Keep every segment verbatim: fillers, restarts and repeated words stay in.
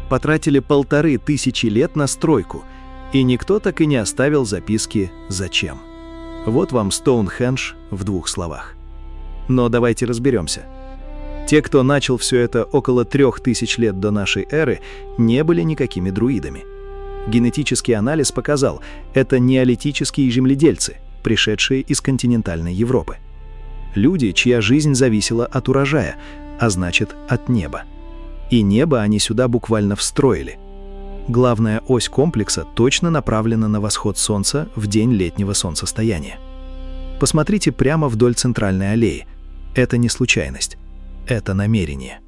потратили полторы тысячи лет на стройку, и никто так и не оставил записки «Зачем?». Вот вам Стоунхендж в двух словах. Но давайте разберемся. Те, кто начал все это около трех тысяч лет до нашей эры, не были никакими друидами. Генетический анализ показал, это неолитические земледельцы, пришедшие из континентальной Европы. Люди, чья жизнь зависела от урожая, а значит, от неба. И небо они сюда буквально встроили. Главная ось комплекса точно направлена на восход солнца в день летнего солнцестояния. Посмотрите прямо вдоль центральной аллеи. Это не случайность. Это намерение.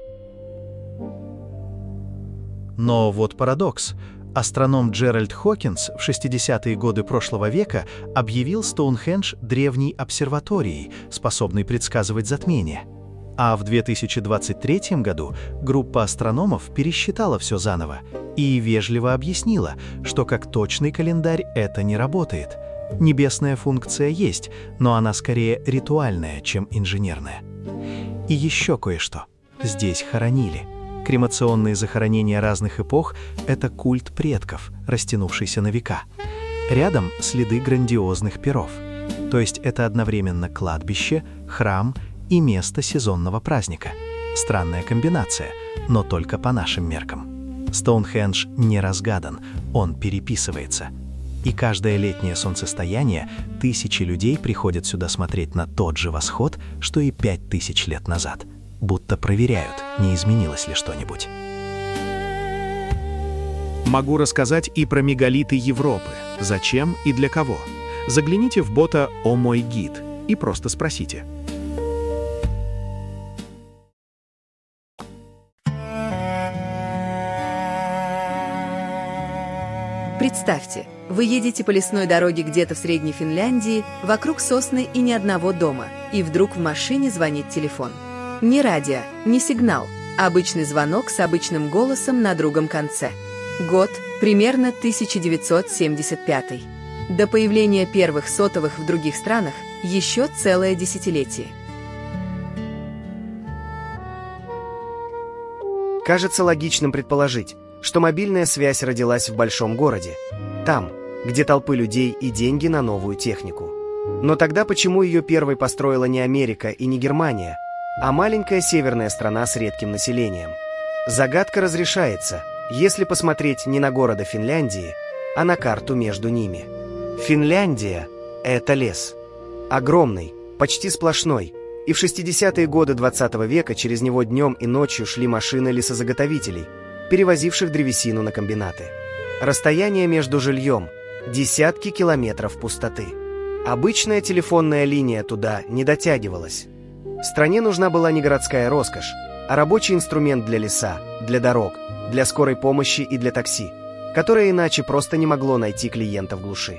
Но вот парадокс. Астроном Джеральд Хокинс в шестидесятые годы прошлого века объявил Стоунхендж древней обсерваторией, способной предсказывать затмение. А в две тысячи двадцать третьем году группа астрономов пересчитала все заново и вежливо объяснила, что как точный календарь это не работает. Небесная функция есть, но она скорее ритуальная, чем инженерная. И еще кое-что. Здесь хоронили. Кремационные захоронения разных эпох – это культ предков, растянувшийся на века. Рядом следы грандиозных пиров. То есть это одновременно кладбище, храм и место сезонного праздника. Странная комбинация, но только по нашим меркам. Стоунхендж не разгадан, он переписывается. И каждое летнее солнцестояние тысячи людей приходят сюда смотреть на тот же восход, что и пять тысяч лет назад. Будто проверяют, не изменилось ли что-нибудь. Могу рассказать и про мегалиты Европы. Зачем и для кого? Загляните в бота «О мой гид» и просто спросите. Представьте, вы едете по лесной дороге где-то в Средней Финляндии, вокруг сосны и ни одного дома, и вдруг в машине звонит телефон. Не радио, не сигнал, а обычный звонок с обычным голосом на другом конце. Год примерно тысяча девятьсот семьдесят пятый. До появления первых сотовых в других странах еще целое десятилетие. Кажется логичным предположить, что мобильная связь родилась в большом городе, там, где толпы людей и деньги на новую технику. Но тогда почему ее первой построила не Америка и не Германия, а маленькая северная страна с редким населением? Загадка разрешается, если посмотреть не на города Финляндии, а на карту между ними. Финляндия – это лес. Огромный, почти сплошной, и в шестидесятые годы двадцатого века через него днем и ночью шли машины лесозаготовителей, перевозивших древесину на комбинаты. Расстояние между жильем – десятки километров пустоты. Обычная телефонная линия туда не дотягивалась. Стране нужна была не городская роскошь, а рабочий инструмент для леса, для дорог, для скорой помощи и для такси, которое иначе просто не могло найти клиента в глуши.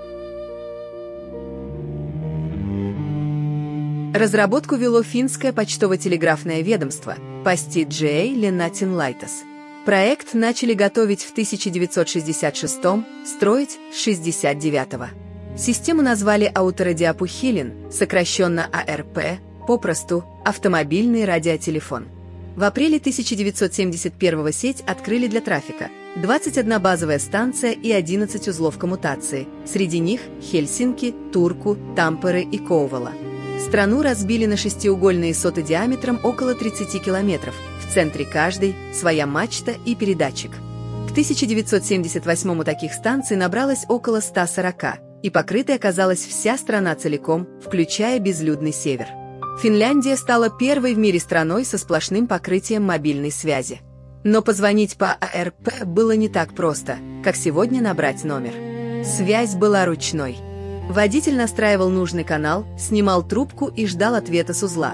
Разработку вело финское почтово-телеграфное ведомство Posti Lennätinlaitos. Проект начали готовить в тысяча девятьсот шестьдесят шестом, строить с шестьдесят девятого. Систему назвали Autoradiopuhelin, сокращенно А Р П, попросту автомобильный радиотелефон. В апреле тысяча девятьсот семьдесят первого сеть открыли для трафика. двадцать одна базовая станция и одиннадцать узлов коммутации. Среди них Хельсинки, Турку, Тампере и Коувала. Страну разбили на шестиугольные соты диаметром около тридцати километров. В центре каждой своя мачта и передатчик. К тысяча девятьсот семьдесят восьмому таких станций набралось около ста сорока, и покрытой оказалась вся страна целиком, включая безлюдный север. Финляндия стала первой в мире страной со сплошным покрытием мобильной связи. Но позвонить по А Р П было не так просто, как сегодня набрать номер. Связь была ручной. Водитель настраивал нужный канал, снимал трубку и ждал ответа с узла.